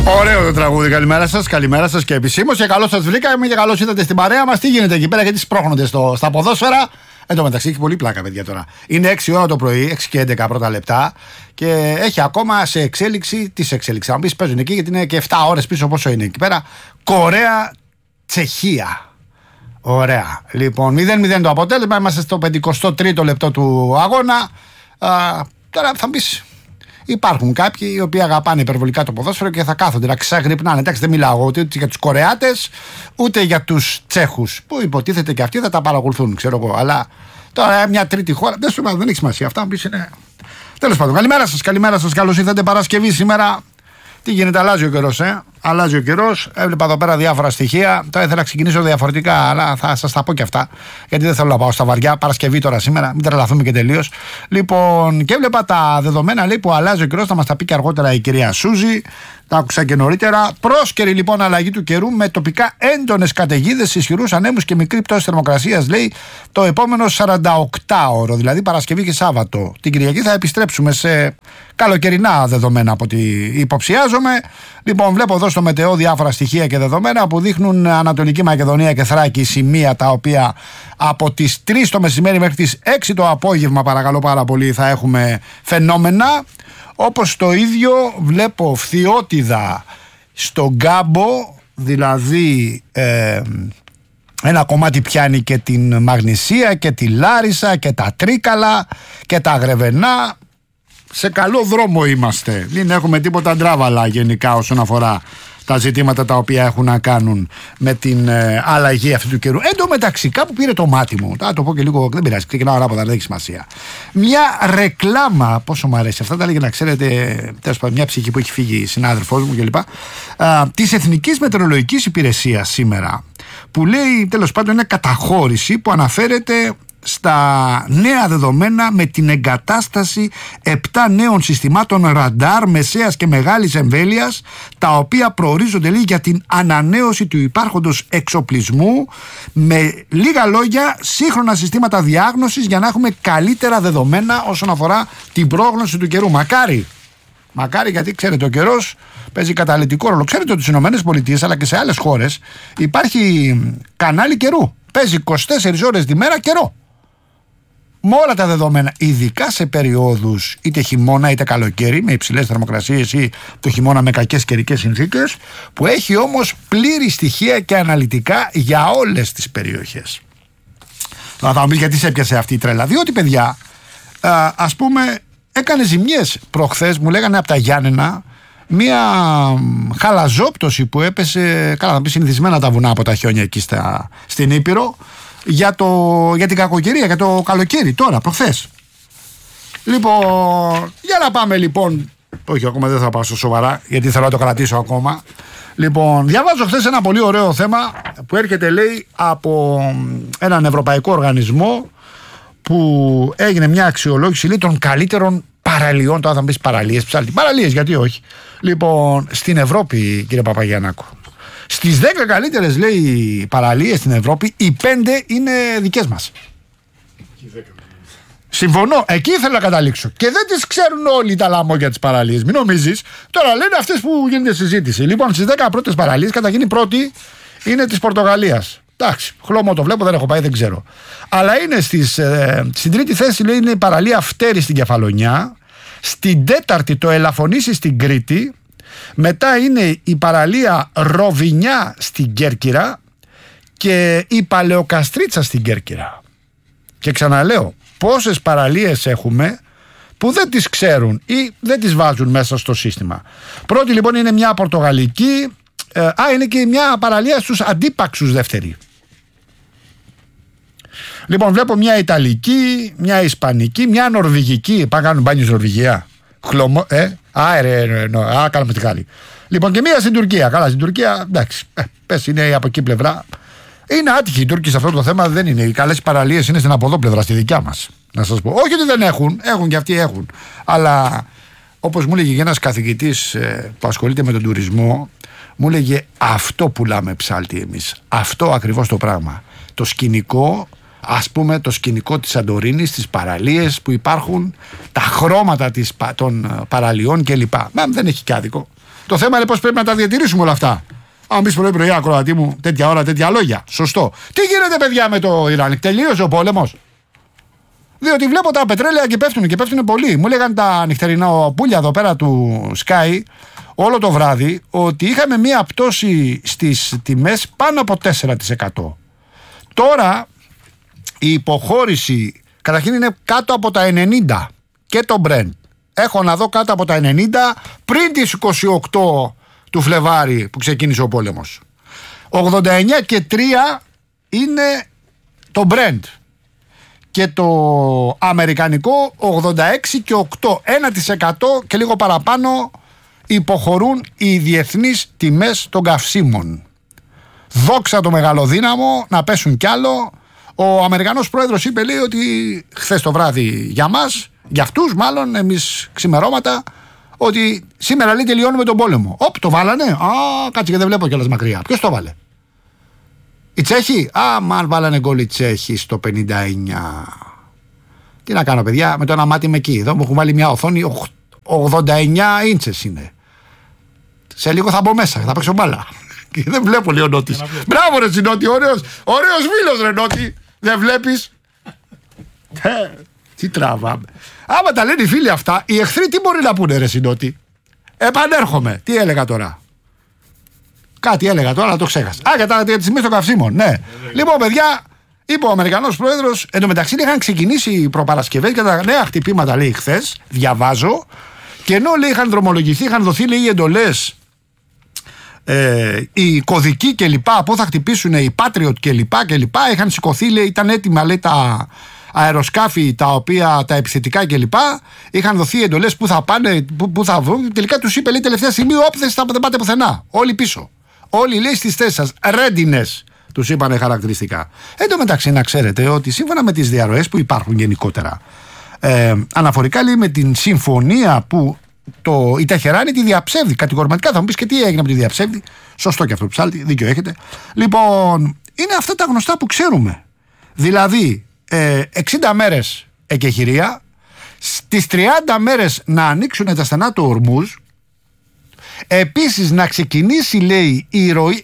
Ωραίο το τραγούδι. Καλημέρα σας και επισήμως. Και καλώς σας βρήκαμε και καλώς ήρθατε στην παρέα μας. Τι γίνεται εκεί πέρα, γιατί σπρώχνονται στα ποδόσφαιρα. Εν τω μεταξύ έχει πολύ πλάκα, παιδιά, τώρα. Είναι 6 ώρα το πρωί, 6 και 11 πρώτα λεπτά. Και έχει ακόμα σε εξέλιξη τις εξέλιξεις. Αν πεις παίζουν εκεί, γιατί είναι και 7 ώρες πίσω πόσο είναι εκεί πέρα. Κορέα, Τσεχία. Ωραία. Λοιπόν, 0-0 το αποτέλεσμα. Είμαστε στο 53ο λεπτό του αγώνα. Τώρα θα μπεις. Υπάρχουν κάποιοι οι οποίοι αγαπάνε υπερβολικά το ποδόσφαιρο και θα κάθονται να ξαγρυπνάνε. Εντάξει, δεν μιλάω ούτε για τους Κορεάτες ούτε για τους Τσέχους που υποτίθεται και αυτοί θα τα παρακολουθούν, ξέρω εγώ. Αλλά τώρα μια τρίτη χώρα δεν έχει σημασία. Αυτά μου είναι. Τέλος πάντων, καλημέρα σας, καλώς ήρθατε. Παρασκευή σήμερα. Τι γίνεται, αλλάζει ο καιρός, Αλλάζει ο καιρός. Έβλεπα εδώ πέρα διάφορα στοιχεία. Τώρα ήθελα να ξεκινήσω διαφορετικά, αλλά θα σας τα πω και αυτά. Γιατί δεν θέλω να πάω στα βαριά. Παρασκευή τώρα σήμερα, μην τρελαθούμε και τελείως. Λοιπόν, και έβλεπα τα δεδομένα, λέει, που αλλάζει ο καιρός. Θα μας τα πει και αργότερα η κυρία Σούζη. Τα άκουσα και νωρίτερα. Πρόσκαιρη λοιπόν αλλαγή του καιρού με τοπικά έντονες καταιγίδες, ισχυρούς ανέμους και μικρή πτώση θερμοκρασίας, λέει, το επόμενο 48ωρο, δηλαδή Παρασκευή και Σάββατο. Την Κυριακή θα επιστρέψουμε σε καλοκαιρινά δεδομένα από ό,τι υποψιάζομαι. Λοιπόν, βλέπω εδώ στο μετεό διάφορα στοιχεία και δεδομένα που δείχνουν Ανατολική Μακεδονία και Θράκη, σημεία τα οποία από τις 3 το μεσημέρι μέχρι τις 6 το απόγευμα, παρακαλώ πάρα πολύ, θα έχουμε φαινόμενα. Όπως το ίδιο βλέπω Φθιώτιδα στον Γκάμπο, δηλαδή ένα κομμάτι πιάνει και την Μαγνησία και τη Λάρισα και τα Τρίκαλα και τα Γρεβενά. Σε καλό δρόμο είμαστε. Δεν έχουμε τίποτα ντράβαλα γενικά όσον αφορά τα ζητήματα τα οποία έχουν να κάνουν με την αλλαγή αυτού του καιρού. Εν τω μεταξύ, κάπου πήρε το μάτι μου. Θα το πω και λίγο, δεν πειράζει, ξεκινάω ανάποδα, δεν έχει σημασία. Μια ρεκλάμα, πόσο μου αρέσει, αυτά τα λέγε να ξέρετε, τέλος πάντων, μια ψυχή που έχει φύγει η συνάδελφός μου κλπ. Της Εθνικής Μετεωρολογικής Υπηρεσίας σήμερα, που λέει, τέλος πάντων, είναι καταχώρηση που αναφέρεται στα νέα δεδομένα με την εγκατάσταση 7 νέων συστημάτων ραντάρ μεσαίας και μεγάλης εμβέλειας, τα οποία προορίζονται, λέει, για την ανανέωση του υπάρχοντος εξοπλισμού, με λίγα λόγια σύγχρονα συστήματα διάγνωσης για να έχουμε καλύτερα δεδομένα όσον αφορά την πρόγνωση του καιρού. Μακάρι, γιατί ξέρετε ο καιρός παίζει καταλυτικό ρόλο. Ξέρετε ότι στις ΗΠΑ αλλά και σε άλλες χώρες υπάρχει κανάλι καιρού. Παίζει 24 ώρες τη μέρα καιρό. Με όλα τα δεδομένα, ειδικά σε περιόδους είτε χειμώνα είτε καλοκαίρι, με υψηλές θερμοκρασίες ή το χειμώνα με κακές καιρικές συνθήκες, που έχει όμως πλήρη στοιχεία και αναλυτικά για όλες τις περιοχές. Θα μου πεις γιατί σε έπιασε αυτή η τρέλα. Διότι, παιδιά, ας πούμε, έκανε ζημιές προχθές, μου λέγανε από τα Γιάννενα, μία χαλαζόπτωση που έπεσε, καλά να πει συνηθισμένα τα βουνά από τα χιόνια εκεί στην Ήπειρο, για την κακοκαιρία, για το καλοκαίρι τώρα, προχθές. Λοιπόν, για να πάμε λοιπόν. Όχι, ακόμα δεν θα πάω στο σοβαρά, γιατί θέλω να το κρατήσω ακόμα. Λοιπόν, διαβάζω χθες ένα πολύ ωραίο θέμα που έρχεται, λέει, από έναν ευρωπαϊκό οργανισμό που έγινε μια αξιολόγηση, λέει, των καλύτερων παραλιών. Τώρα θα μου πεις παραλίες, γιατί όχι. Λοιπόν, στην Ευρώπη, κύριε Παπαγιαννάκο. Στις 10 καλύτερες, λέει, παραλίες στην Ευρώπη, οι 5 είναι δικές μας. Συμφωνώ, εκεί ήθελα να καταλήξω. Και δεν τις ξέρουν όλοι τα λαμόγια τις παραλίες. Μην νομίζεις. Τώρα λένε αυτές που γίνεται συζήτηση. Λοιπόν, στις 10 πρώτες παραλίες, καταρχήν η πρώτη είναι της Πορτογαλίας. Εντάξει, χλωμό το βλέπω, δεν έχω πάει, δεν ξέρω. Αλλά είναι στην τρίτη θέση, λέει, είναι η παραλία Φτέρη στην Κεφαλονιά. Στην τέταρτη το Ελαφωνήσι στην Κρήτη. Μετά είναι η παραλία Ροβινιά στην Κέρκυρα και η Παλαιοκαστρίτσα στην Κέρκυρα. Και ξαναλέω, πόσες παραλίες έχουμε που δεν τις ξέρουν ή δεν τις βάζουν μέσα στο σύστημα. Πρώτη λοιπόν είναι μια πορτογαλική, είναι και μια παραλία στους Αντίπαξους δεύτερη. Λοιπόν, βλέπω μια Ιταλική, μια Ισπανική, μια Νορβηγική. Πάμε κάνουν μπάνιο στην Νορβηγία. Χλωμό, κάνουμε τη Γάλλη. Λοιπόν, και μία στην Τουρκία. Καλά, στην Τουρκία, εντάξει, πες είναι από εκεί πλευρά. Είναι άτυχοι οι Τούρκοι σε αυτό το θέμα, δεν είναι. Οι καλές παραλίες είναι στην από εδώ πλευρά, στη δικιά μας. Να σας πω. Όχι ότι δεν έχουν και αυτοί έχουν. Αλλά όπως μου έλεγε και ένας καθηγητής που ασχολείται με τον τουρισμό, μου έλεγε αυτό πουλάμε ψάλτη εμείς. Αυτό ακριβώς το πράγμα. Το σκηνικό. Ας πούμε το σκηνικό της Σαντορίνης, τις παραλίες που υπάρχουν, τα χρώματα των παραλιών κλπ. Δεν έχει και άδικο. Το θέμα είναι πώς πρέπει να τα διατηρήσουμε όλα αυτά. Αν πει πρωί, ακροατή μου, τέτοια ώρα, τέτοια λόγια. Σωστό. Τι γίνεται, παιδιά, με το Ιράν? Τελείωσε ο πόλεμος? Διότι βλέπω τα πετρέλαια και πέφτουν πολύ. Μου λέγανε τα νυχτερινά πουλια εδώ πέρα του Sky όλο το βράδυ ότι είχαμε μία πτώση στις τιμές πάνω από 4%. Τώρα η υποχώρηση καταρχήν είναι κάτω από τα 90 και το Brent. Έχω να δω κάτω από τα 90 πριν τις 28 του Φλεβάρι που ξεκίνησε ο πόλεμος. 89 και 3 είναι το Brent. Και το αμερικανικό 86 και 8. 1% και λίγο παραπάνω υποχωρούν οι διεθνείς τιμές των καυσίμων. Δόξα το μεγαλοδύναμο, να πέσουν κι άλλο. Ο Αμερικανός πρόεδρος είπε, λέει, ότι χθες το βράδυ για μας, για αυτούς μάλλον, εμείς ξημερώματα, ότι σήμερα, λέει, τελειώνουμε τον πόλεμο. Το βάλανε. Κάτσε και δεν βλέπω κιόλας μακριά. Ποιος το βάλε? Οι Τσέχοι? Μαν βάλανε γκολ οι Τσέχοι στο 59. Τι να κάνω, παιδιά, με το ένα μάτι είμαι εκεί. Εδώ μου έχουν βάλει μια οθόνη 89 ίντσες είναι. Σε λίγο θα μπω μέσα, θα παίξω μπάλα. Και δεν βλέπω, λέει ο Νότης. Μπράβο, ρε Νότη, ωραίος φίλος, ρε Νότη. Δεν βλέπεις? Τι τραβάμε. Άμα τα λένε οι φίλοι αυτά, οι εχθροί τι μπορεί να πούνε, ρε Νότη? Επανέρχομαι. Τι έλεγα τώρα? Κάτι έλεγα τώρα, αλλά το ξέχασα. Για τις τιμές των καυσίμων, ναι. Λοιπόν, παιδιά, είπε ο Αμερικανός πρόεδρος, εν τω μεταξύ είχαν ξεκινήσει οι προπαρασκευές για τα νέα χτυπήματα, λέει, χθες. Διαβάζω. Και ενώ, λέει, είχαν δρομολογηθεί, είχαν δοθεί, λέει, οι εντολές, οι κωδικοί κλπ. Πού θα χτυπήσουν οι Patriot κλπ. Είχαν σηκωθεί, λέει, ήταν έτοιμα, λέει, τα αεροσκάφη, τα οποία τα επιθετικά κλπ. Είχαν δοθεί εντολές που θα πάνε, που θα βρουν. Τελικά τους είπε, λέει, τελευταία στιγμή, δεν πάτε πουθενά. Όλοι πίσω. Όλοι, λέει, στις θέσεις σας. Readiness, τους είπανε χαρακτηριστικά. Εν τω μεταξύ, να ξέρετε ότι σύμφωνα με τις διαρροές που υπάρχουν γενικότερα, αναφορικά, λέει, με την συμφωνία που η Τεχεράνη τη διαψεύδει κατηγορηματικά. Θα μου πεις, και τι έγινε με τη διαψεύδει? Σωστό και αυτό, Ψάλτη, δίκιο έχετε. Λοιπόν, είναι αυτά τα γνωστά που ξέρουμε. Δηλαδή, 60 μέρες εκεχηρία, στις 30 μέρες να ανοίξουν τα στενά του Ορμούζ. Επίσης να ξεκινήσει, λέει, η ροή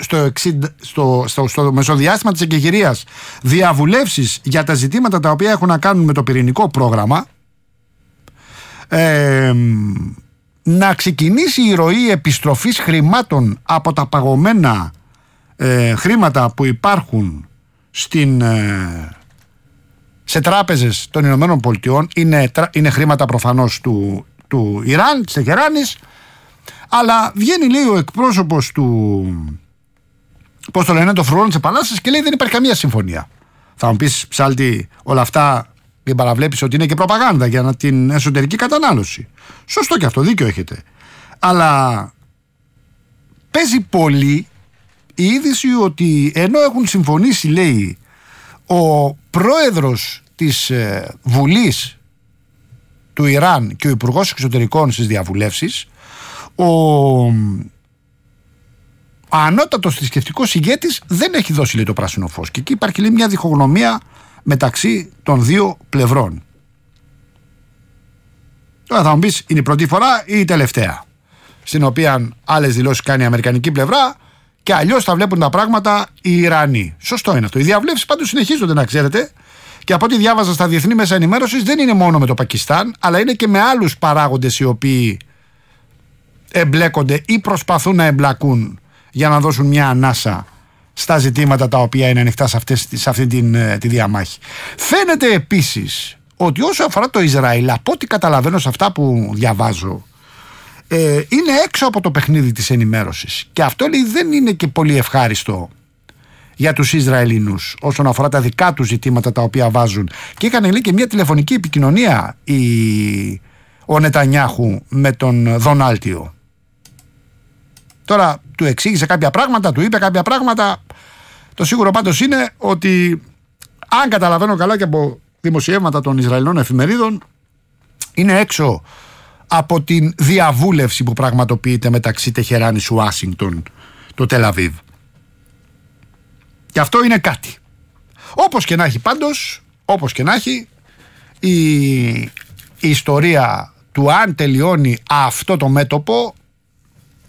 στο μεσοδιάστημα της εκεχηρίας διαβουλεύσεις για τα ζητήματα τα οποία έχουν να κάνουν με το πυρηνικό πρόγραμμα. Να ξεκινήσει η ροή επιστροφής χρημάτων από τα παγωμένα χρήματα που υπάρχουν σε τράπεζες των Ηνωμένων Πολιτειών. Είναι χρήματα προφανώς του Ιράν, της Τεχεράνης. Αλλά βγαίνει, λέει, ο εκπρόσωπος του, πώς το λένε, το Φρουρών Επανάστασης, και λέει δεν υπάρχει καμία συμφωνία. Θα μου πεις, Ψάλτη, όλα αυτά μην παραβλέπεις ότι είναι και προπαγάνδα για την εσωτερική κατανάλωση. Σωστό και αυτό, δίκιο έχετε. Αλλά παίζει πολύ η είδηση ότι ενώ έχουν συμφωνήσει, λέει, ο πρόεδρος της Βουλής του Ιράν και ο Υπουργός Εξωτερικών στις διαβουλεύσεις, ο ανώτατος θρησκευτικός ηγέτης δεν έχει δώσει, λέει, το πράσινο φως. Και εκεί υπάρχει, λέει, μια διχογνωμία μεταξύ των δύο πλευρών. Τώρα θα μου πεις, είναι η πρώτη φορά ή η τελευταία στην οποία άλλες δηλώσεις κάνει η αμερικανική πλευρά και αλλιώς θα βλέπουν τα πράγματα οι Ιρανοί? Σωστό είναι αυτό. Οι διαβλέψεις πάντως συνεχίζονται, να ξέρετε. Και από ό,τι διάβαζα στα διεθνή μέσα ενημέρωσης, δεν είναι μόνο με το Πακιστάν, αλλά είναι και με άλλους παράγοντες οι οποίοι εμπλέκονται ή προσπαθούν να εμπλακούν για να δώσουν μια ανάσα στα ζητήματα τα οποία είναι ανοιχτά σε αυτή τη διαμάχη. Φαίνεται επίσης ότι όσο αφορά το Ισραήλ, από ό,τι καταλαβαίνω σε αυτά που διαβάζω, είναι έξω από το παιχνίδι της ενημέρωσης. Και αυτό, λέει, δεν είναι και πολύ ευχάριστο για τους Ισραηλινούς όσον αφορά τα δικά τους ζητήματα τα οποία βάζουν. Και είχαν, λέει, και μια τηλεφωνική επικοινωνία ο Νετανιάχου με τον Δονάλτιο. Τώρα του εξήγησε κάποια πράγματα, του είπε κάποια πράγματα. Το σίγουρο πάντως είναι ότι, αν καταλαβαίνω καλά και από δημοσιεύματα των Ισραηλινών εφημερίδων, είναι έξω από την διαβούλευση που πραγματοποιείται μεταξύ Τεχεράνης, Ουάσιγκτον, το Τελαβίβ. Και αυτό είναι κάτι. Όπως και να έχει πάντως, όπως και να έχει, η ιστορία του αν τελειώνει αυτό το μέτωπο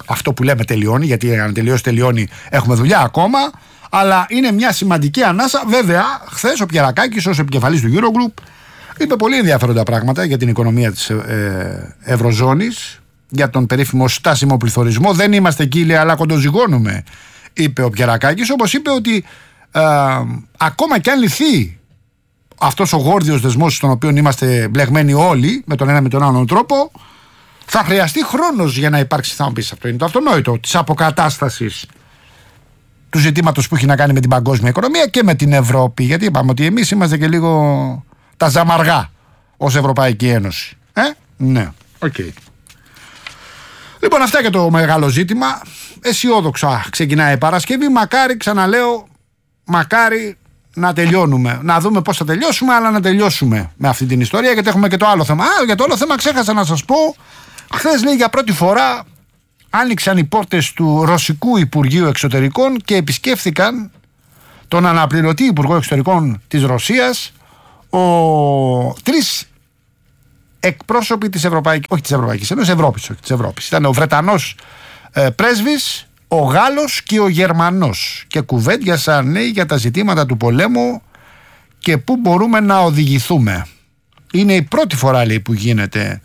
αυτό που λέμε τελειώνει, γιατί αν τελειώσει τελειώνει, έχουμε δουλειά ακόμα. Αλλά είναι μια σημαντική ανάσα. Βέβαια, χθες ο Πιερακάκης ως επικεφαλής του Eurogroup είπε πολύ ενδιαφέροντα πράγματα για την οικονομία της Ευρωζώνης, για τον περίφημο στάσιμο πληθωρισμό. Δεν είμαστε εκεί, λέει, αλλά κοντοζυγώνουμε, είπε ο Πιερακάκης. Όπως είπε ότι ακόμα κι αν λυθεί αυτός ο γόρδιος δεσμός στον οποίο είμαστε μπλεγμένοι όλοι με τον ένα με τον άλλον τρόπο, θα χρειαστεί χρόνος για να υπάρξει, θα μου πεις, αυτό είναι το αυτονόητο, της αποκατάστασης του ζητήματος που έχει να κάνει με την παγκόσμια οικονομία και με την Ευρώπη. Γιατί είπαμε ότι εμείς είμαστε και λίγο τα ζαμαργά ως Ευρωπαϊκή Ένωση. Ναι, οκ. Λοιπόν, αυτά για το μεγάλο ζήτημα. Αισιόδοξα ξεκινάει η Παρασκευή. Μακάρι, ξαναλέω, μακάρι να τελειώνουμε. Να δούμε πώς θα τελειώσουμε, αλλά να τελειώσουμε με αυτή την ιστορία, γιατί έχουμε και το άλλο θέμα. Για το άλλο θέμα ξέχασα να σας πω. Χθες, λέει, για πρώτη φορά άνοιξαν οι πόρτες του Ρωσικού Υπουργείου Εξωτερικών και επισκέφθηκαν τον αναπληρωτή Υπουργό Εξωτερικών της Ρωσίας, τρεις εκπρόσωποι της Ευρωπαϊκής, όχι της Ευρωπαϊκής Ένωσης, Ευρώπης, όχι της Ευρώπης. Ήταν ο Βρετανός πρέσβης, ο Γάλλος και ο Γερμανός, και κουβέντιασαν, ναι, για τα ζητήματα του πολέμου και πού μπορούμε να οδηγηθούμε. Είναι η πρώτη φορά, λέει, που γίνεται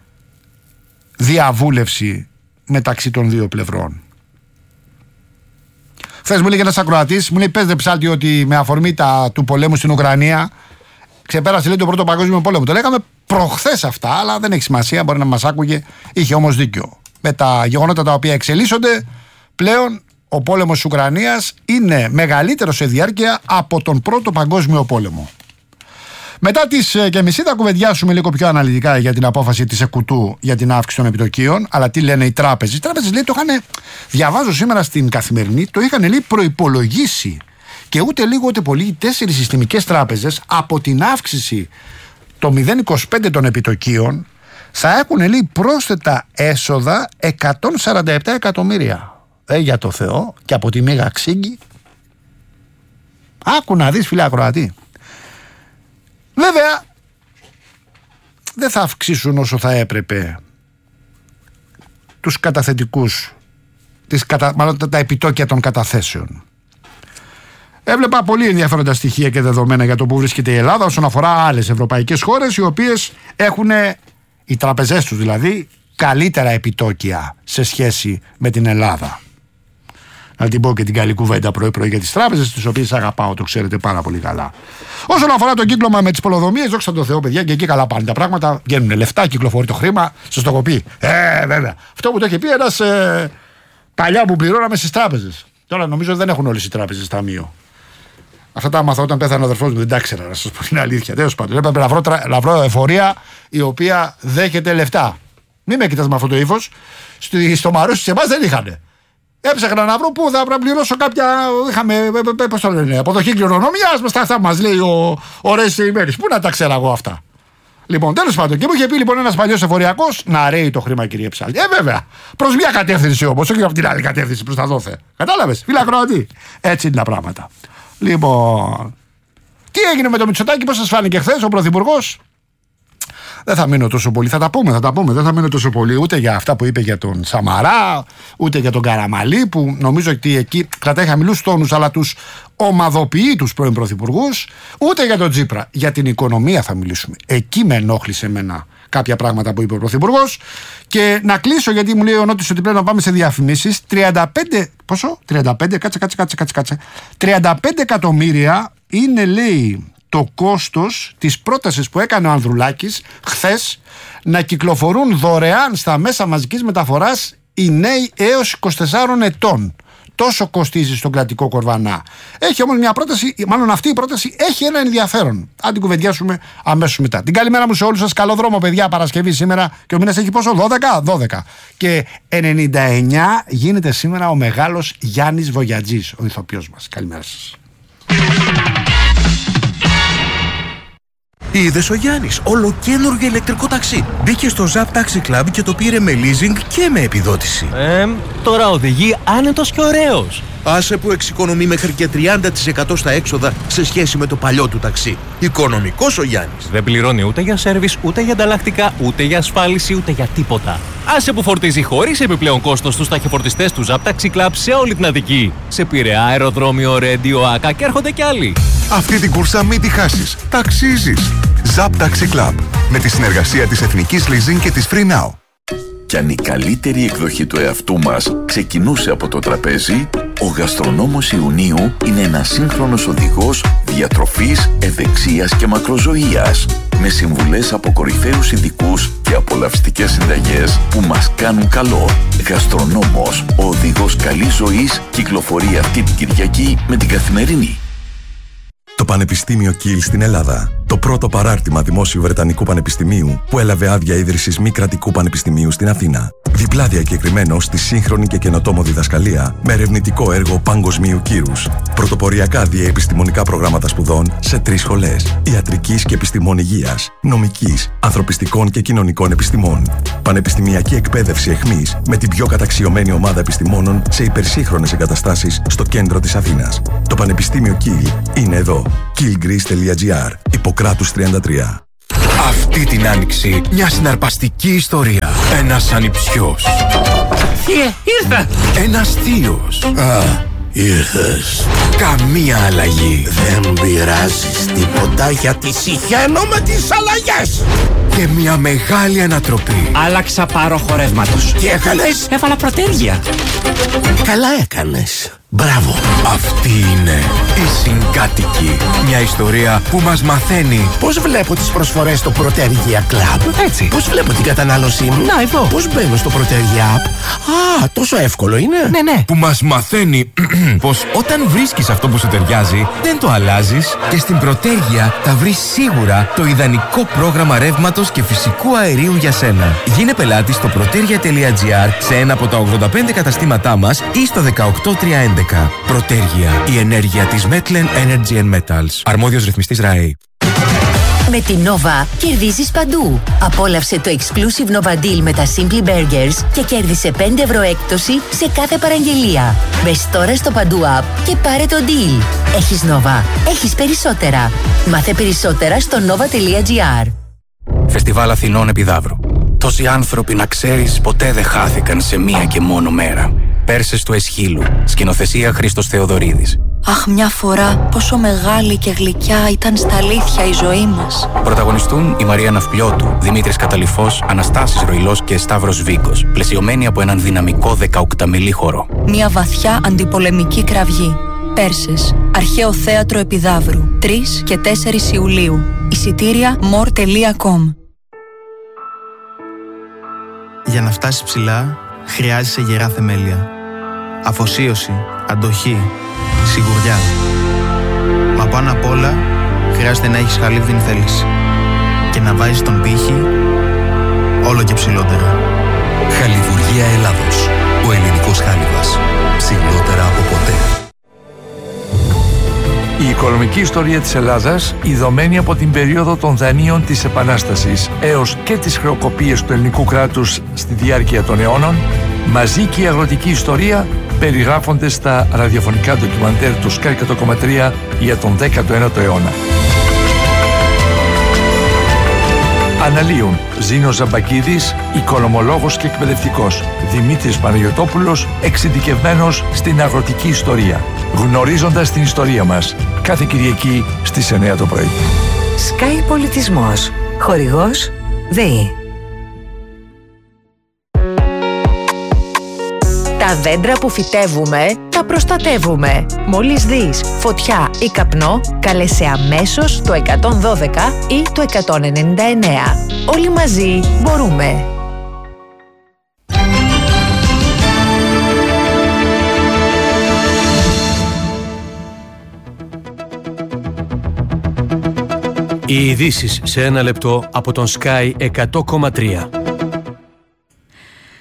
διαβούλευση μεταξύ των δύο πλευρών. Χθες μου λέει ένας ακροατής, μου λέει, πες δε ψάλτη ότι με αφορμή του πολέμου στην Ουκρανία ξεπέρασε, λέει, τον Πρώτο Παγκόσμιο Πόλεμο. Το λέγαμε προχθές αυτά, αλλά δεν έχει σημασία, μπορεί να μας άκουγε, είχε όμως δίκιο. Με τα γεγονότα τα οποία εξελίσσονται, πλέον ο πόλεμος της Ουκρανίας είναι μεγαλύτερο σε διάρκεια από τον Πρώτο Παγκόσμιο Πόλεμο. Μετά τις και μισή θα κουβεντιάσουμε λίγο πιο αναλυτικά για την απόφαση της ΕΚΟΥΤΟΥ για την αύξηση των επιτοκίων. Αλλά τι λένε οι τράπεζες? Οι τράπεζες, λέει, το είχαν, διαβάζω σήμερα στην Καθημερινή, το είχαν, λέει, προϋπολογίσει. Και ούτε λίγο ούτε πολύ οι 4 συστημικές τράπεζες από την αύξηση το 0,25 των επιτοκίων θα έχουν, λέει, πρόσθετα έσοδα 147 εκατομμύρια. Για το Θεό, και από τη Μέγα Ξύγκη. Άκου να δεις, φίλε ακροατή. Βέβαια, δεν θα αυξήσουν όσο θα έπρεπε τους καταθετικούς, μάλλον τα επιτόκια των καταθέσεων. Έβλεπα πολύ ενδιαφέροντα στοιχεία και δεδομένα για το που βρίσκεται η Ελλάδα όσον αφορά άλλες ευρωπαϊκές χώρες, οι οποίες έχουν, οι τραπεζές τους δηλαδή, καλύτερα επιτόκια σε σχέση με την Ελλάδα. Να την πω και την καλή κουβέντα πρωί-πρωί για τις τράπεζες, τις οποίες αγαπάω, το ξέρετε πάρα πολύ καλά. Όσον αφορά το κύκλωμα με τις πολεοδομίες, δόξα τω Θεώ, παιδιά, και εκεί καλά πάνε τα πράγματα. Βγαίνουν λεφτά, κυκλοφορεί το χρήμα. Σας το έχω πει. Βέβαια. Αυτό που το είχε πει ένας παλιά που πληρώναμε στις τράπεζες. Τώρα νομίζω δεν έχουν όλες οι τράπεζες ταμείο. Αυτά τα άμαθα όταν πέθανε ο αδερφός μου, δεν τα ήξερα, να σας πω την αλήθεια. Τέλος πάντων, έπρεπε να βρω εφορία η οποία δέχεται λεφτά. Μην με κοιτάς με αυτό το ύφος. Στο Μαρούσι σε εμάς δεν είχανε. Έψαχνα να βρω πού θα πληρώσω κάποια. Είχαμε, πώς το λένε, αποδοχή κληρονομιάς. Με στα αυτά μας λέει ο Ρέστη ημέρης. Πού να τα ξέρω εγώ αυτά. Λοιπόν, τέλος πάντων, και μου είχε πει λοιπόν ένας παλιός εφοριακός να ρέει το χρήμα, κύριε Ψάλτη. Βέβαια. Προς μια κατεύθυνση όμως, όχι από την άλλη κατεύθυνση προς τα δόθε. Κατάλαβες, φίλε ακροατή. Έτσι είναι τα πράγματα. Λοιπόν, τι έγινε με το Μητσοτάκη, πώς σας φάνηκε χθες ο Πρωθυπουργός? Δεν θα μείνω τόσο πολύ, θα τα πούμε. Δεν θα μείνω τόσο πολύ ούτε για αυτά που είπε για τον Σαμαρά, ούτε για τον Καραμαλή, που νομίζω ότι εκεί κρατάει χαμηλούς τόνους, αλλά τους ομαδοποιεί τους πρώην πρωθυπουργούς, ούτε για τον Τσίπρα. Για την οικονομία θα μιλήσουμε. Εκεί με ενόχλησε εμένα κάποια πράγματα που είπε ο Πρωθυπουργός. Και να κλείσω, γιατί μου λέει ο Νότης ότι πρέπει να πάμε σε διαφημίσεις. 35, πόσο? 35, κάτσε. 35 εκατομμύρια είναι, λέει, το κόστος της πρότασης που έκανε ο Ανδρουλάκης χθες να κυκλοφορούν δωρεάν στα μέσα μαζικής μεταφοράς οι νέοι έως 24 ετών. Τόσο κοστίζει στον κρατικό κορβανά. Έχει όμως μια πρόταση, μάλλον αυτή η πρόταση έχει ένα ενδιαφέρον. Αν την κουβεντιάσουμε αμέσως μετά. Την καλημέρα μου σε όλους σας. Καλό δρόμο, παιδιά. Παρασκευή σήμερα και ο μήνας έχει πόσο? 12. Και 99 γίνεται σήμερα ο μεγάλος Γιάννης Βογιατζής, ο ηθοποιός μας. Καλημέρα σας. Είδες ο Γιάννης, ολοκαίνουργιο ηλεκτρικό ταξί. Μπήκε στο Zap Taxi Club και το πήρε με leasing και με επιδότηση. Τώρα οδηγεί άνετος και ωραίος. Άσε που εξοικονομεί μέχρι και 30% στα έξοδα σε σχέση με το παλιό του ταξί. Οικονομικός ο Γιάννης. Δεν πληρώνει ούτε για σέρβις, ούτε για ανταλλακτικά, ούτε για ασφάλιση, ούτε για τίποτα. Άσε που φορτίζει χωρίς επιπλέον κόστος στους ταχυφορτιστές του Zap Taxi Club σε όλη την Αττική. Σε Πειραιά, αεροδρόμιο, Ρέντιο, Άκα και έρχονται κι άλλοι. Αυτή την κούρσα μην τη χάσεις. Ταξίζεις. Zap Taxi Club. Με τη συνεργασία της Εθνικής Leasing και της Free Now. Κι αν η καλύτερη εκδοχή του εαυτού μας ξεκινούσε από το τραπέζι, ο γαστρονόμος Ιουνίου είναι ένας σύγχρονος οδηγός διατροφής, ευεξίας και μακροζωίας, με συμβουλές από κορυφαίους ειδικούς και απολαυστικές συνταγές που μας κάνουν καλό. Γαστρονόμος, ο οδηγός καλής ζωής, κυκλοφορεί αυτή την Κυριακή με την Καθημερινή. Το Πανεπιστήμιο Κιλ στην Ελλάδα. Το πρώτο παράρτημα δημόσιου Βρετανικού Πανεπιστημίου που έλαβε άδεια ίδρυσης μη κρατικού πανεπιστημίου στην Αθήνα. Διπλά διακεκριμένο στη σύγχρονη και καινοτόμο διδασκαλία με ερευνητικό έργο παγκοσμίου κύρους. Πρωτοποριακά διαεπιστημονικά προγράμματα σπουδών σε 3 σχολές. Ιατρικής και επιστημών υγείας, νομικής, ανθρωπιστικών και κοινωνικών επιστημών. Πανεπιστημιακή εκπαίδευση εχμής με την πιο καταξιωμένη ομάδα επιστημόνων σε υπερσύγχρονες εγκαταστάσεις στο κέντρο της Αθήνας. Το Πανεπιστήμιο Κιλ είναι εδώ. killgreece.gr. Ιπποκράτους 33. Αυτή την άνοιξη μια συναρπαστική ιστορία. Ένας ανιψιός. Ήρθα! Ένας θείος. Ήρθες. Καμία αλλαγή. Δεν πειράζεις τίποτα γιατί συχαίνω με τις αλλαγές. Και μια μεγάλη ανατροπή. Άλλαξα πάροχο ρεύματος. Τι έκανες? Έβαλα πρωτέργεια. Καλά έκανες. Μπράβο. Αυτή είναι η Συγκάτοικη. Μια ιστορία που μας μαθαίνει Πώς βλέπω τις προσφορές στο Προτέργεια Club? Έτσι. Πώς βλέπω την κατανάλωσή μου? Να, εδώ. Πώς μπαίνω στο Προτέργεια App? Α, τόσο εύκολο είναι. Ναι. που μας μαθαίνει πως όταν βρίσκεις αυτό που σου ταιριάζει, δεν το αλλάζεις και στην Προτέργεια θα βρεις σίγουρα το ιδανικό πρόγραμμα ρεύματος και φυσικού αερίου για σένα. Γίνε πελάτη στο protergia.gr σε ένα από τα 85 καταστήματά μας ή στο 18311. Προτέργεια, η ενέργεια της Metlen Energy and Metals. Αρμόδιος ρυθμιστής ΡΑΕ. Με την Nova κερδίζεις παντού. Απόλαυσε το exclusive Nova Deal με τα Simply Burgers και κέρδισε 5 ευρώ έκπτωση σε κάθε παραγγελία. Μπες τώρα στο Παντού App και πάρε το deal. Έχεις Nova. Έχεις περισσότερα. Μάθε περισσότερα στο nova.gr. Φεστιβάλ Αθηνών Επιδαύρου. Τόσοι άνθρωποι, να ξέρεις, ποτέ δεν χάθηκαν σε μία και μόνο μέρα. Πέρσες του Εσχύλου. Σκηνοθεσία Χρήστος Θεοδωρίδης. Αχ, μια φορά πόσο μεγάλη και γλυκιά ήταν στα αλήθεια η ζωή μας. Πρωταγωνιστούν η Μαρία Ναυπλιώτου, Δημήτρης Καταλυφός, Αναστάσης Ροϊλός και Σταύρος Βίκος, πλαισιωμένοι από έναν δυναμικό 18μηλή χορό. Μια βαθιά αντιπολεμική κραυγή. Πέρσες, Αρχαίο Θέατρο Επιδαύρου, 3 και 4 Ιουλίου. Εισιτήρια more.com. Για να φτάσεις ψηλά, χρειάζεσαι γερά θεμέλια. Αφοσίωση, αντοχή, σιγουριά. Μα πάνω απ' όλα, χρειάζεται να έχεις χαλίβδινη θέληση. Και να βάζεις τον πύχη όλο και ψηλότερα. Χαλιβουργία Ελλάδος. Ο ελληνικός χάλιβας. Ψηλότερα από ποτέ. Η οικονομική ιστορία της Ελλάδας, ειδωμένη από την περίοδο των δανείων της Επανάστασης έως και τις χρεοκοπίες του ελληνικού κράτους στη διάρκεια των αιώνων, μαζί και η αγροτική ιστορία περιγράφονται στα ραδιοφωνικά ντοκιμαντέρ του Sky 100,3 για τον 19ο αιώνα. Αναλύουν Ζήνος Ζαμπακίδης, οικονομολόγος και εκπαιδευτικός, Δημήτρης Παναγιωτόπουλος, εξειδικευμένος στην αγροτική ιστορία. Γνωρίζοντας την ιστορία μας, κάθε Κυριακή στις 9 το πρωί. Sky Πολιτισμός. Χορηγός ΔΕΗ. Τα δέντρα που φυτεύουμε, τα προστατεύουμε. Μόλις δεις φωτιά ή καπνό, κάλεσε αμέσως το 112 ή το 199. Όλοι μαζί μπορούμε. Οι ειδήσεις σε ένα λεπτό από τον Sky 100,3.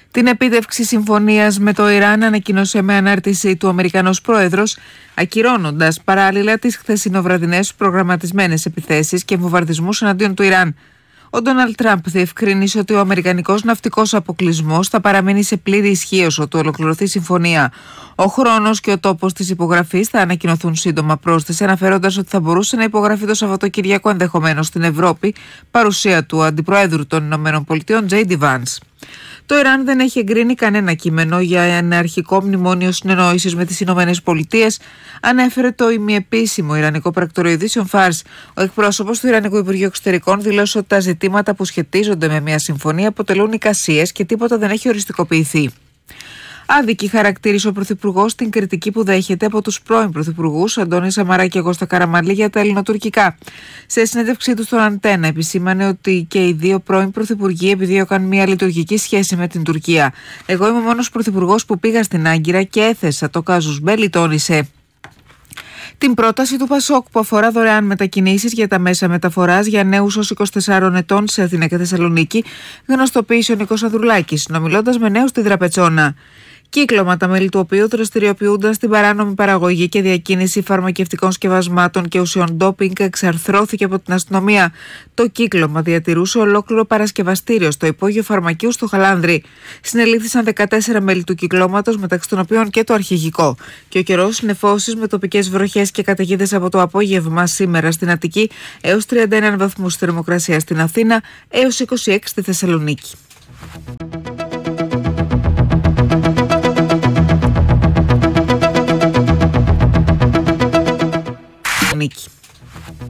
Την επίτευξη συμφωνίας με το Ιράν ανακοίνωσε με ανάρτηση του Αμερικανός Πρόεδρος, ακυρώνοντας παράλληλα τις χθεσινοβραδινές προγραμματισμένες επιθέσεις και βομβαρδισμούς εναντίον του Ιράν. Ο Ντόναλντ Τραμπ διευκρίνησε ότι ο αμερικανικός ναυτικός αποκλεισμός θα παραμείνει σε πλήρη ισχύ όσο του ολοκληρωθεί η συμφωνία. Ο χρόνος και ο τόπος της υπογραφής θα ανακοινωθούν σύντομα, πρόσθεσε, αναφέροντας ότι θα μπορούσε να υπογραφεί το Σαββατοκυριακό ενδεχομένως στην Ευρώπη, παρουσία του Αντιπροέδρου των ΗΠΑ, J.D. Vance. Το Ιράν δεν έχει εγκρίνει κανένα κείμενο για ένα αρχικό μνημόνιο συνεννόησης με τις Ηνωμένες Πολιτείες, ανέφερε το ημιεπίσημο Ιρανικό πρακτορείο ειδήσεων Φάρς. Ο εκπρόσωπος του Ιρανικού Υπουργείου Εξωτερικών δήλωσε ότι τα ζητήματα που σχετίζονται με μια συμφωνία αποτελούν εικασίες και τίποτα δεν έχει οριστικοποιηθεί. Άδικη χαρακτήρισε ο Πρωθυπουργός την κριτική που δέχεται από τους πρώην Πρωθυπουργούς Αντώνη Σαμαρά και Κώστα Καραμανλή για τα ελληνοτουρκικά. Σε συνέντευξή του στον Αντένα, επισήμανε ότι και οι δύο πρώην Πρωθυπουργοί επιδίωκαν μια λειτουργική σχέση με την Τουρκία. Εγώ είμαι ο μόνος Πρωθυπουργός που πήγα στην Άγκυρα και έθεσα το κάζους μπέλι, τόνισε. Την πρόταση του Πασόκ που αφορά δωρεάν μετακινήσεις για τα μέσα μεταφοράς για νέους ως 24 ετών σε Αθήνα και Θεσσαλονίκη, γνωστοποίησε ο Νίκος Ανδρουλάκης, συνομιλώντας με νέους στη Δραπετσόνα. Κύκλωμα, τα μέλη του οποίου δραστηριοποιούνταν στην παράνομη παραγωγή και διακίνηση φαρμακευτικών σκευασμάτων και ουσιών ντόπινγκ, εξαρθρώθηκε από την αστυνομία. Το κύκλωμα διατηρούσε ολόκληρο παρασκευαστήριο στο υπόγειο φαρμακείου στο Χαλάνδρι. Συνελήφθησαν 14 μέλη του κυκλώματος, μεταξύ των οποίων και το αρχηγικό. Και ο καιρός, νεφώσεις με τοπικές βροχές και καταιγίδες από το απόγευμα σήμερα στην Αττική, έως 31 βαθμούς θερμοκρασία στην Αθήνα, έως 26 στη Θεσσαλονίκη.